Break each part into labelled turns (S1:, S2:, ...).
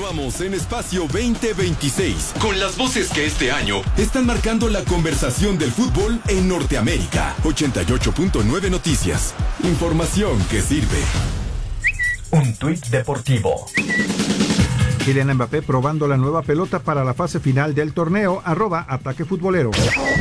S1: Continuamos en Espacio 2026 con las voces que este año están marcando la conversación del fútbol en Norteamérica. 88.9 Noticias. Información que sirve.
S2: Un tuit deportivo.
S3: Kylian Mbappé probando la nueva pelota para la fase final del torneo. @Ataque Futbolero.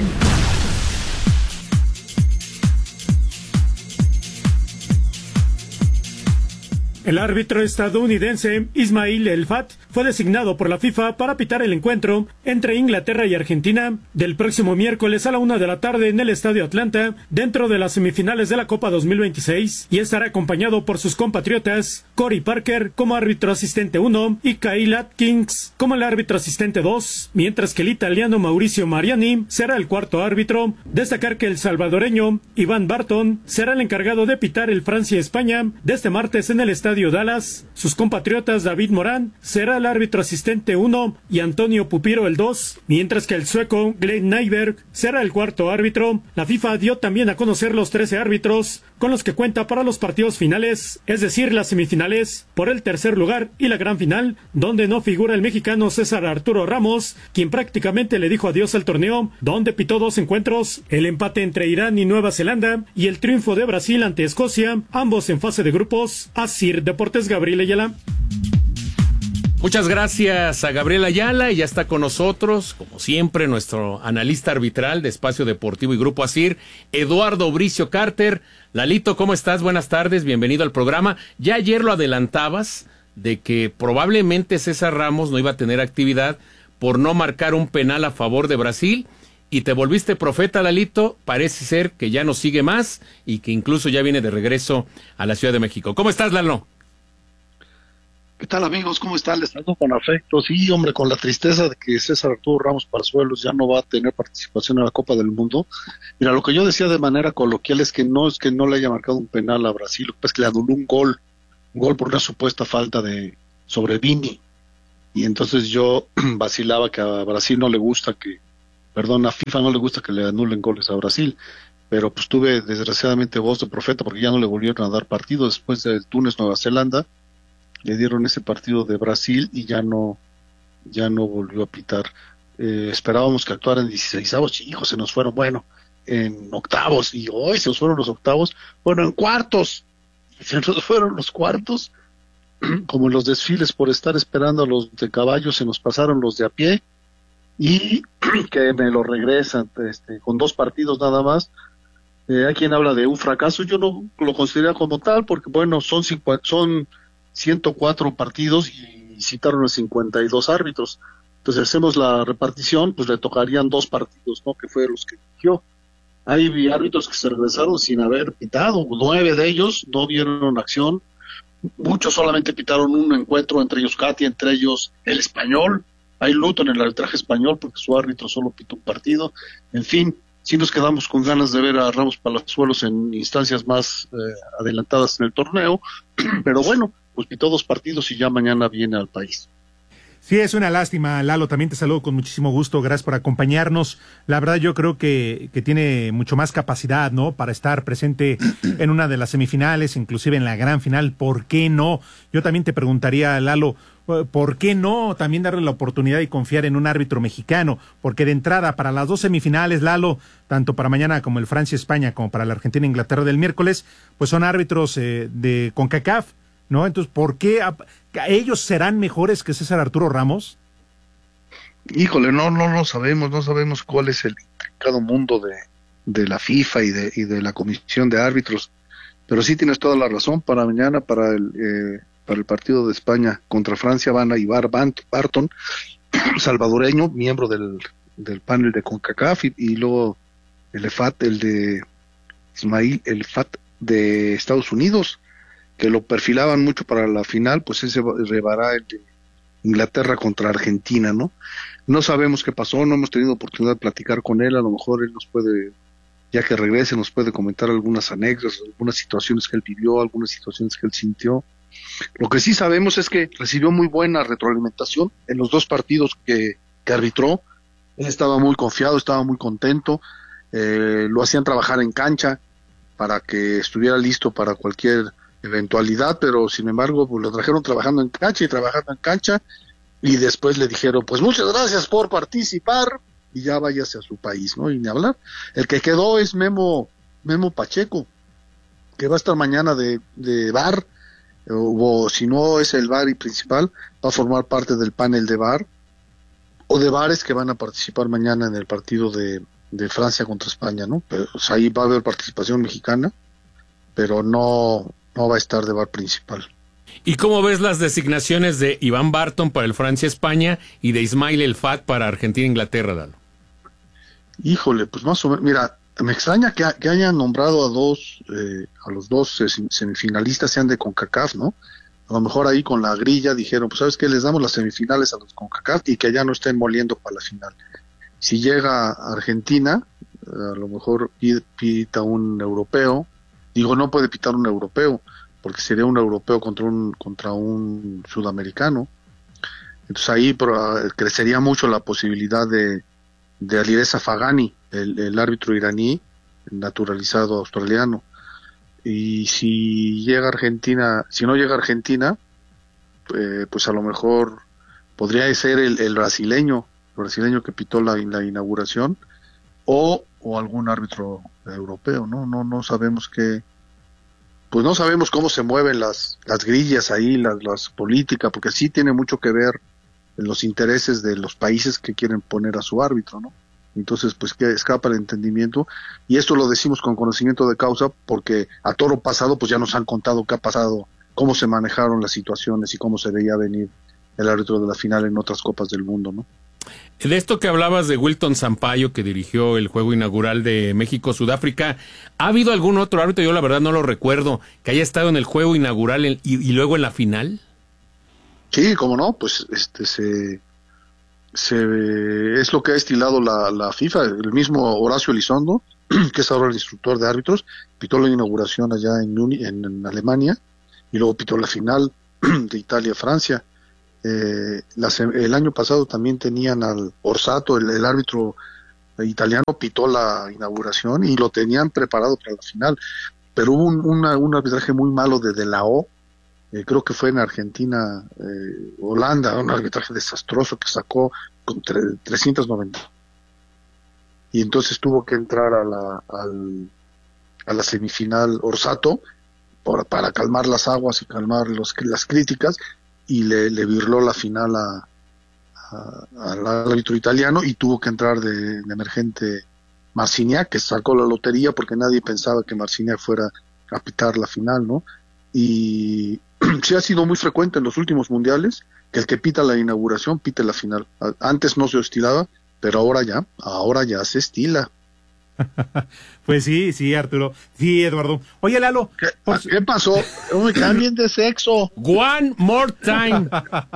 S4: El árbitro estadounidense Ismail El Fat fue designado por la FIFA para pitar el encuentro entre Inglaterra y Argentina del próximo miércoles a la 1 de la tarde en el Estadio Atlanta, dentro de las semifinales de la Copa 2026, y estará acompañado por sus compatriotas Corey Parker como árbitro asistente 1 y Kyle Atkins como el árbitro asistente 2, mientras que el italiano Mauricio Mariani será el cuarto árbitro. Destacar que el salvadoreño Iván Barton será el encargado de pitar el Francia-España de este martes en el Estadio Dallas. Sus compatriotas David Morán será el árbitro asistente 1 y Antonio Pupiro el 2, mientras que el sueco Glenn Nyberg será el cuarto árbitro. La FIFA dio también a conocer los 13 árbitros con los que cuenta para los partidos finales, es decir, las semifinales por el tercer lugar y la gran final, donde no figura el mexicano César Arturo Ramos, quien prácticamente le dijo adiós al torneo, donde pitó 2 encuentros, el empate entre Irán y Nueva Zelanda y el triunfo de Brasil ante Escocia, ambos en fase de grupos. Asir Deportes, Gabriel Ayala.
S5: Muchas gracias a Gabriel Ayala, y ya está con nosotros, como siempre, nuestro analista arbitral de Espacio Deportivo y Grupo Asir, Eduardo Bricio Carter. Lalito, ¿cómo estás? Buenas tardes, bienvenido al programa. Ya ayer lo adelantabas de que probablemente César Ramos no iba a tener actividad por no marcar un penal a favor de Brasil, y te volviste profeta, Lalito. Parece ser que ya no sigue más y que incluso ya viene de regreso a la Ciudad de México. ¿Cómo estás, Lalo?
S6: ¿Qué tal, amigos? ¿Cómo están? Les saludo con afecto. Sí, hombre, con la tristeza de que César Arturo Ramos Palazuelos ya no va a tener participación en la Copa del Mundo. Mira, lo que yo decía de manera coloquial es que no le haya marcado un penal a Brasil, lo que pasa es que le anuló un gol por una supuesta falta sobre Vini. Y entonces yo vacilaba que a Brasil no le gusta a FIFA no le gusta que le anulen goles a Brasil. Pero pues tuve desgraciadamente voz de profeta, porque ya no le volvieron a dar partido después del Túnez-Nueva Zelanda. Le dieron ese partido de Brasil y ya no volvió a pitar. Esperábamos que actuara en 16avos, y hijos, se nos fueron, en octavos, y hoy se nos fueron los octavos, en cuartos, se nos fueron los cuartos, como en los desfiles por estar esperando a los de caballo, se nos pasaron los de a pie, y que me lo regresan, con 2 partidos nada más. Hay quien habla de un fracaso, yo no lo considero como tal, porque son 104 partidos y citaron a 52 árbitros. Entonces hacemos la repartición, pues le tocarían 2 partidos, ¿no? Que fue los que eligió. Hay árbitros que se regresaron sin haber pitado, 9 de ellos no vieron acción, muchos solamente pitaron un encuentro, entre ellos Katia, entre ellos el español. Hay luto en el arbitraje español porque su árbitro solo pitó un partido. En fin, sí nos quedamos con ganas de ver a Ramos Palazuelos en instancias más adelantadas en el torneo, pero pues pitó 2 partidos y ya mañana viene al país.
S3: Sí, es una lástima, Lalo, también te saludo con muchísimo gusto, gracias por acompañarnos. La verdad yo creo que tiene mucho más capacidad, ¿no?, para estar presente en una de las semifinales, inclusive en la gran final. ¿Por qué no? Yo también te preguntaría, Lalo, ¿por qué no también darle la oportunidad y confiar en un árbitro mexicano? Porque de entrada, para las 2 semifinales, Lalo, tanto para mañana como el Francia-España, como para la Argentina-Inglaterra del miércoles, pues son árbitros de CONCACAF, ¿no? Entonces, ¿por qué ellos serán mejores que César Arturo Ramos?
S6: Híjole, no sabemos cuál es el intrincado mundo de la FIFA y de la Comisión de Árbitros, pero sí tienes toda la razón. Para mañana, para el partido de España contra Francia, van a Ivar Barton, salvadoreño, miembro del panel de CONCACAF, y luego el de Ismail El Fat de Estados Unidos, que lo perfilaban mucho para la final. Pues ese rebará el de Inglaterra contra Argentina, ¿no? No sabemos qué pasó, no hemos tenido oportunidad de platicar con él. A lo mejor él nos puede, ya que regrese, nos puede comentar algunas anécdotas, algunas situaciones que él vivió, algunas situaciones que él sintió. Lo que sí sabemos es que recibió muy buena retroalimentación en los 2 partidos que arbitró. Él estaba muy confiado, estaba muy contento, lo hacían trabajar en cancha para que estuviera listo para cualquier eventualidad, pero sin embargo pues lo trajeron trabajando en cancha, y después le dijeron, pues muchas gracias por participar, y ya váyase a su país, ¿no? Y ni hablar. El que quedó es Memo Pacheco, que va a estar mañana de VAR, o si no es el VAR y principal, va a formar parte del panel de VAR, o de VARes que van a participar mañana en el partido de Francia contra España, ¿no? Pues ahí va a haber participación mexicana, pero no va a estar de VAR principal.
S5: ¿Y cómo ves las designaciones de Iván Barton para el Francia-España y de Ismail El Fat para Argentina-Inglaterra, Lalo?
S6: Híjole, pues más o menos, mira, me extraña que hayan nombrado a los dos semifinalistas, sean de CONCACAF, ¿no? A lo mejor ahí con la grilla dijeron, pues ¿sabes qué? Les damos las semifinales a los CONCACAF y que allá no estén moliendo para la final. Si llega a Argentina, a lo mejor pita un europeo, no puede pitar un europeo, porque sería un europeo contra un sudamericano. Entonces ahí crecería mucho la posibilidad de Alireza Fagani, el árbitro iraní, naturalizado australiano. Y si no llega a Argentina, pues a lo mejor podría ser el brasileño que pitó la inauguración, o algún árbitro europeo, ¿no? No sabemos no sabemos cómo se mueven las grillas ahí, las políticas, porque sí tiene mucho que ver en los intereses de los países que quieren poner a su árbitro, ¿no? Entonces, pues que escapa el entendimiento, y esto lo decimos con conocimiento de causa, porque a toro pasado, pues ya nos han contado qué ha pasado, cómo se manejaron las situaciones y cómo se veía venir el árbitro de la final en otras copas del mundo, ¿no?
S5: De esto que hablabas de Wilton Sampaio, que dirigió el juego inaugural de México-Sudáfrica, ¿ha habido algún otro árbitro, yo la verdad no lo recuerdo, que haya estado en el juego inaugural y luego en la final?
S6: Sí, cómo no, pues es lo que ha estilado la FIFA. El mismo Horacio Elizondo, que es ahora el instructor de árbitros, pitó la inauguración allá en Alemania, y luego pitó la final de Italia-Francia. El año pasado también tenían al Orsato, el árbitro italiano, pitó la inauguración y lo tenían preparado para la final, pero hubo un arbitraje muy malo de la O, creo que fue en Argentina, Holanda, un arbitraje desastroso que sacó con 390, y entonces tuvo que entrar a la semifinal Orsato para calmar las aguas y calmar las críticas, y le virló la final al árbitro italiano, y tuvo que entrar de emergente Marciniak, que sacó la lotería porque nadie pensaba que Marciniak fuera a pitar la final, ¿no? Y sí ha sido muy frecuente en los últimos mundiales que el que pita la inauguración pite la final. Antes no se estilaba, pero ahora ya se estila.
S3: Pues sí, Arturo. Sí, Eduardo. Oye, Lalo.
S6: ¿Qué pasó? No me cambien de sexo.
S5: One more time.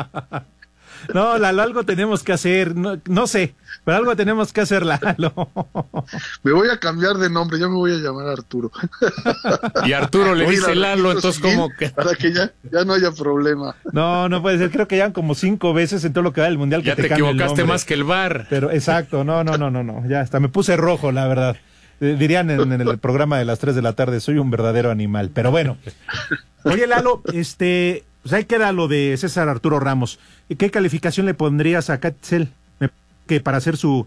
S3: No, Lalo, algo tenemos que hacer. No sé, pero algo tenemos que hacer, Lalo.
S6: Me voy a cambiar de nombre, yo me voy a llamar Arturo.
S5: Y Arturo le dice Lalo, entonces ¿cómo que?
S6: Para que ya no haya problema.
S3: No puede ser. Creo que ya como 5 veces en todo lo que va del mundial que
S5: ya te equivocaste más que el VAR.
S3: Pero exacto, no. Ya hasta me puse rojo, la verdad. Dirían en el programa de las 3 de la tarde, soy un verdadero animal. Pero bueno. Oye, Lalo, pues ahí queda lo de César Arturo Ramos. ¿Qué calificación le pondrías a Ketzel? Que para hacer su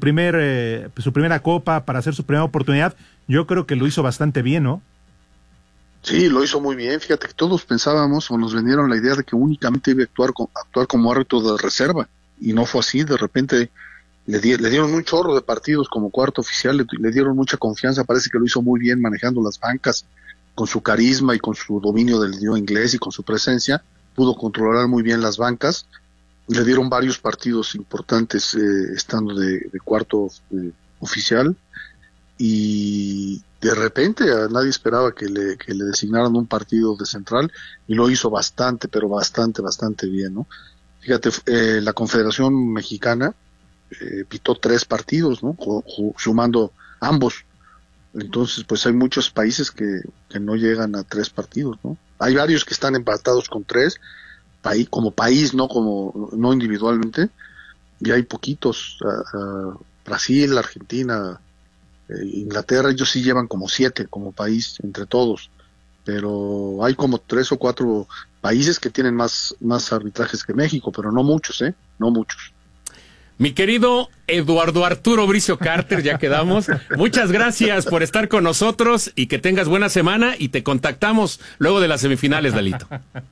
S3: primera copa, para hacer su primera oportunidad, yo creo que lo hizo bastante bien, ¿no?
S6: Sí, lo hizo muy bien. Fíjate que todos pensábamos o nos vendieron la idea de que únicamente iba a actuar como árbitro de reserva, y no fue así. De repente le dieron un chorro de partidos como cuarto oficial, le dieron mucha confianza. Parece que lo hizo muy bien manejando las bancas, con su carisma y con su dominio del idioma inglés y con su presencia, pudo controlar muy bien las bancas. Le dieron varios partidos importantes estando de cuarto oficial, y de repente nadie esperaba que le designaran un partido de central, y lo hizo bastante, pero bastante bien, ¿no? Fíjate, la Confederación Mexicana pitó 3 partidos, ¿no? Sumando ambos. Entonces, pues hay muchos países que no llegan a 3 partidos, ¿no? Hay varios que están empatados con 3, como país, no individualmente, y hay poquitos. Brasil, Argentina, Inglaterra, ellos sí llevan como 7 como país entre todos, pero hay como 3 o 4 países que tienen más arbitrajes que México, pero no muchos, no muchos.
S5: Mi querido Eduardo Arturo Bricio Carter, ya quedamos. Muchas gracias por estar con nosotros y que tengas buena semana y te contactamos luego de las semifinales, Lalito.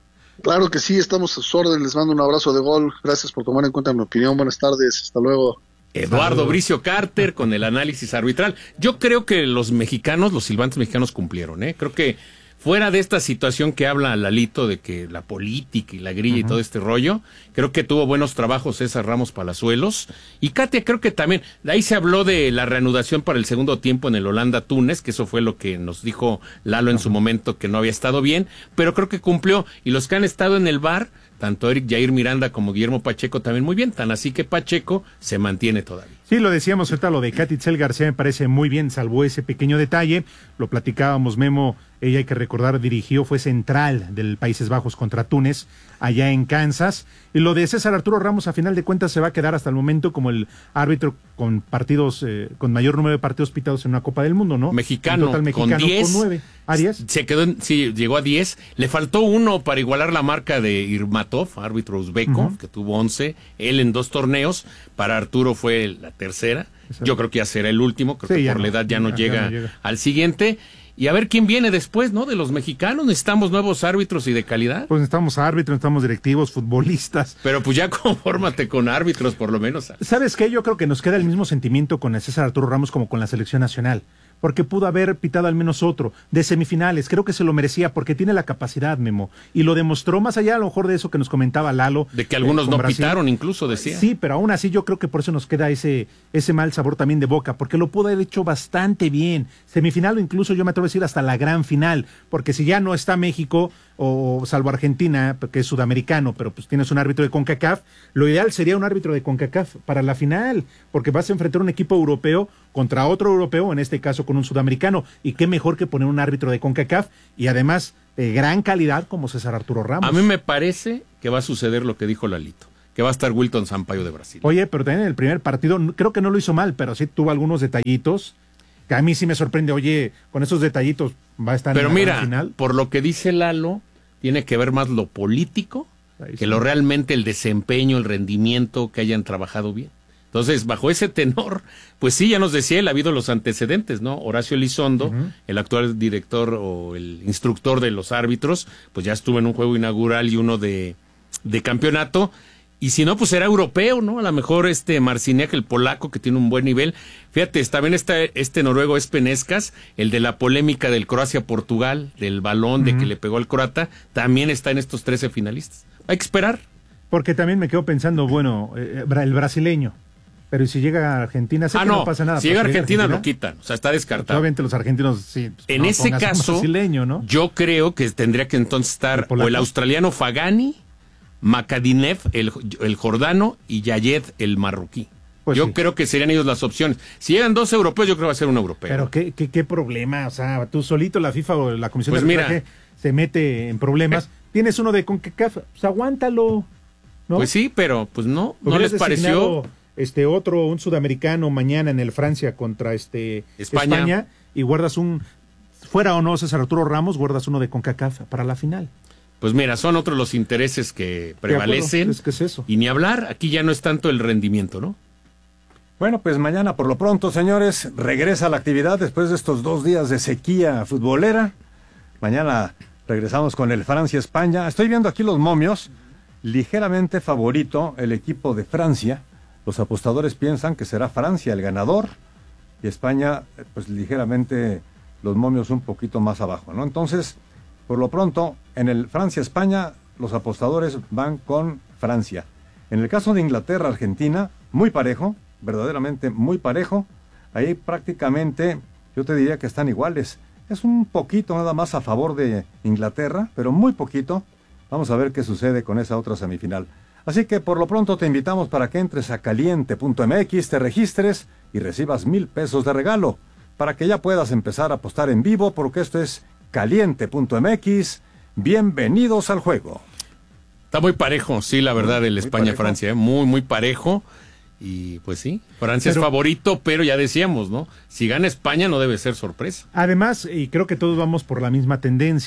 S6: Claro que sí, estamos a sus órdenes, les mando un abrazo de gol, gracias por tomar en cuenta mi opinión, buenas tardes, hasta luego.
S5: Eduardo Bricio Carter con el análisis arbitral. Yo creo que los silbantes mexicanos cumplieron, creo que fuera de esta situación que habla Lalito de que la política y la grilla y todo este rollo, creo que tuvo buenos trabajos César Ramos Palazuelos. Y Katia, creo que también, de ahí se habló de la reanudación para el segundo tiempo en el Holanda-Túnez, que eso fue lo que nos dijo Lalo en su momento, que no había estado bien, pero creo que cumplió. Y los que han estado en el VAR, tanto Eric Jair Miranda como Guillermo Pacheco también muy bien, tan así que Pacheco se mantiene todavía.
S3: Sí, lo decíamos ahorita, lo de Katy Itzel García me parece muy bien, salvo ese pequeño detalle, lo platicábamos, Memo, ella hay que recordar, fue central del Países Bajos contra Túnez, allá en Kansas, y lo de César Arturo Ramos a final de cuentas se va a quedar hasta el momento como el árbitro con partidos, con mayor número de partidos pitados en una Copa del Mundo, ¿no?
S5: Mexicano, con 10.
S3: Con 9. ¿A 10?
S5: Se quedó, sí, llegó a 10. Le faltó uno para igualar la marca de Irmatov, árbitro uzbeco, que tuvo 11. Él en 2 torneos. Para Arturo fue la tercera. Exacto. Yo creo que ya será el último. Creo que por la edad ya no llega al siguiente. Y a ver quién viene después, ¿no? De los mexicanos. Necesitamos nuevos árbitros y de calidad.
S3: Pues necesitamos árbitros, necesitamos directivos, futbolistas.
S5: Pero pues ya confórmate con árbitros, por lo menos.
S3: ¿Sabes qué? Yo creo que nos queda el mismo sentimiento con el César Arturo Ramos como con la selección nacional. Porque pudo haber pitado al menos otro de semifinales, creo que se lo merecía porque tiene la capacidad, Memo, y lo demostró más allá a lo mejor de eso que nos comentaba Lalo.
S5: De que algunos no Brasil pitaron incluso, decía.
S3: Sí, pero aún así yo creo que por eso nos queda ese mal sabor también de boca, porque lo pudo haber hecho bastante bien, semifinal o incluso yo me atrevo a decir hasta la gran final, porque si ya no está México, o salvo Argentina, que es sudamericano, pero pues tienes un árbitro de CONCACAF, lo ideal sería un árbitro de CONCACAF para la final, porque vas a enfrentar un equipo europeo contra otro europeo, en este caso con un sudamericano, y qué mejor que poner un árbitro de CONCACAF, y además de gran calidad como César Arturo Ramos.
S5: A mí me parece que va a suceder lo que dijo Lalito, que va a estar Wilton Sampaio de Brasil.
S3: Oye, pero también en el primer partido, creo que no lo hizo mal, pero sí tuvo algunos detallitos, que a mí sí me sorprende, oye, con esos detallitos va a estar
S5: pero
S3: en la
S5: mira,
S3: final.
S5: Por lo que dice Lalo, tiene que ver más lo político que lo realmente el desempeño, el rendimiento, que hayan trabajado bien. Entonces, bajo ese tenor, pues sí, ya nos decía él, ha habido los antecedentes, ¿no? Horacio Elizondo, el actual director o el instructor de los árbitros, pues ya estuvo en un juego inaugural y uno de campeonato. Y si no, pues será europeo, ¿no? A lo mejor Marciniak, el polaco, que tiene un buen nivel. Fíjate, también está este noruego Espenescas, el de la polémica del Croacia-Portugal, del balón de que le pegó al croata, también está en estos 13 finalistas. Hay que esperar.
S3: Porque también me quedo pensando, bueno, el brasileño. Pero si llega a Argentina, sé que no pasa nada.
S5: Si llega a Argentina, lo quitan, o sea, está descartado.
S3: Obviamente los argentinos, sí. Pues,
S5: en ese caso,
S3: brasileño, ¿no?
S5: yo creo que tendría que entonces estar o el australiano Fagani, Makadinev, el jordano, y Yayed, el marroquí. Pues yo creo que serían ellos las opciones. Si llegan 2 europeos, yo creo que va a ser un europeo.
S3: Pero qué problema, o sea, tú solito, la FIFA o la Comisión de Arbitraje se mete en problemas. Tienes uno de CONCACAF, pues aguántalo, ¿no?
S5: Pues sí, pero pues no les pareció.
S3: Un sudamericano mañana en el Francia contra España, y guardas fuera o no César Arturo Ramos, guardas uno de CONCACAF para la final.
S5: Pues mira, son otros los intereses que prevalecen.
S3: Es que es eso.
S5: Y ni hablar, aquí ya no es tanto el rendimiento, ¿no?
S7: Bueno, pues mañana por lo pronto, señores, regresa la actividad después de estos 2 días de sequía futbolera. Mañana regresamos con el Francia-España. Estoy viendo aquí los momios, ligeramente favorito el equipo de Francia. Los apostadores piensan que será Francia el ganador y España, pues ligeramente los momios un poquito más abajo, ¿no? Entonces, por lo pronto, en el Francia-España, los apostadores van con Francia. En el caso de Inglaterra-Argentina, muy parejo, verdaderamente muy parejo. Ahí prácticamente yo te diría que están iguales. Es un poquito nada más a favor de Inglaterra, pero muy poquito. Vamos a ver qué sucede con esa otra semifinal. Así que por lo pronto te invitamos para que entres a caliente.mx, te registres y recibas 1,000 pesos de regalo, para que ya puedas empezar a apostar en vivo, porque esto es caliente.mx. Bienvenidos al juego.
S5: Está muy parejo, sí, la verdad, el España-Francia, muy, muy parejo. Y pues sí, Francia es favorito, pero ya decíamos, ¿no? Si gana España no debe ser sorpresa.
S3: Además, y creo que todos vamos por la misma tendencia,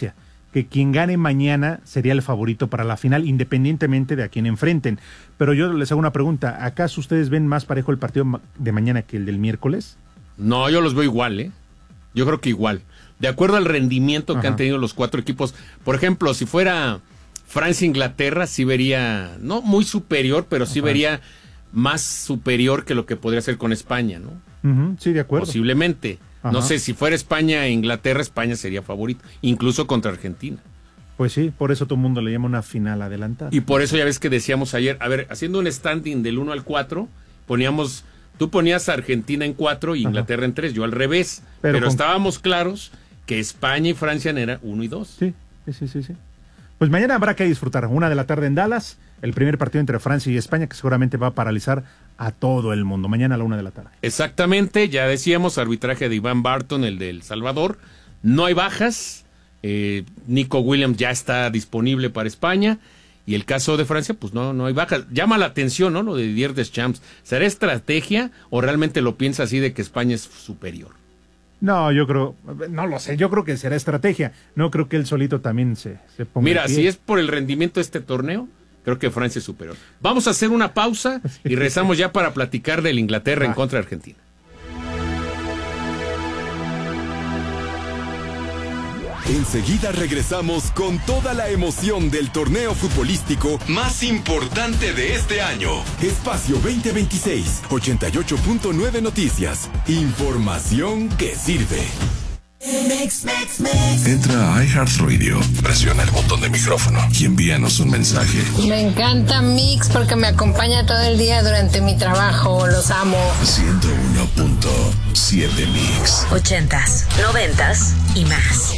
S3: que quien gane mañana sería el favorito para la final, independientemente de a quién enfrenten. Pero yo les hago una pregunta, ¿acaso ustedes ven más parejo el partido de mañana que el del miércoles?
S5: No, yo los veo igual, ¿eh? Yo creo que igual. De acuerdo al rendimiento que han tenido los 4 equipos. Por ejemplo, si fuera Francia-Inglaterra, sí vería, no muy superior, pero sí vería más superior que lo que podría ser con España, ¿no?
S3: Sí, de acuerdo.
S5: Posiblemente. No sé, si fuera España e Inglaterra, España sería favorito, incluso contra Argentina.
S3: Pues sí, por eso todo el mundo le llama una final adelantada.
S5: Y por eso ya ves que decíamos ayer, a ver, haciendo un standing del 1 al 4, tú ponías a Argentina en 4 y Inglaterra en 3, yo al revés. Pero estábamos claros que España y Francia eran 1 y 2.
S3: Sí. Pues mañana habrá que disfrutar, 1 de la tarde en Dallas, el primer partido entre Francia y España, que seguramente va a paralizar a todo el mundo. Mañana a la 1 de la tarde.
S5: Exactamente, ya decíamos, arbitraje de Iván Barton, el de El Salvador. No hay bajas. Nico Williams ya está disponible para España. Y el caso de Francia, pues no hay bajas. Llama la atención, ¿no? Lo de Didier Deschamps. ¿Será estrategia o realmente lo piensa así de que España es superior?
S3: No, yo creo, no lo sé, yo creo que será estrategia. No creo que él solito también se ponga.
S5: Mira, si es por el rendimiento de este torneo, creo que Francia es superior. Vamos a hacer una pausa y regresamos ya para platicar del Inglaterra en contra de Argentina.
S1: Enseguida regresamos con toda la emoción del torneo futbolístico más importante de este año. Espacio 2026, 88.9 Noticias. Información que sirve.
S8: Entra a iHeartRadio, presiona el botón de micrófono y envíanos un mensaje.
S9: Me encanta Mix porque me acompaña todo el día durante mi trabajo. Los amo.
S8: 101.7 Mix.
S10: 80s, 90s y más.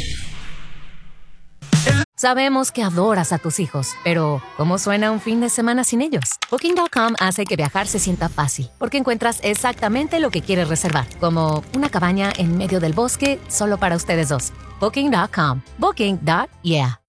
S11: Sabemos que adoras a tus hijos, pero ¿cómo suena un fin de semana sin ellos? Booking.com hace que viajar se sienta fácil, porque encuentras exactamente lo que quieres reservar, como una cabaña en medio del bosque solo para ustedes dos. Booking.com. Booking.yeah.